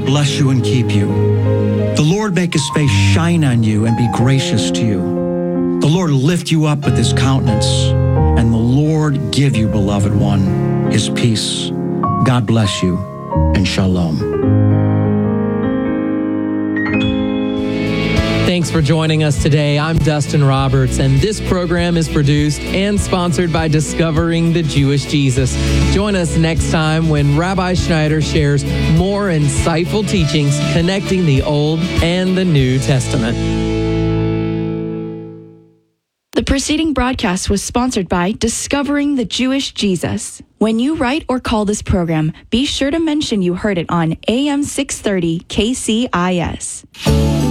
bless you and keep you. The Lord make his face shine on you and be gracious to you. The Lord lift you up with his countenance, and the Lord give you, beloved one, his peace. God bless you, and shalom. Thanks for joining us today. I'm Dustin Roberts, and this program is produced and sponsored by Discovering the Jewish Jesus. Join us next time when Rabbi Schneider shares more insightful teachings connecting the Old and the New Testament. The preceding broadcast was sponsored by Discovering the Jewish Jesus. When you write or call this program, be sure to mention you heard it on AM 630 KCIS.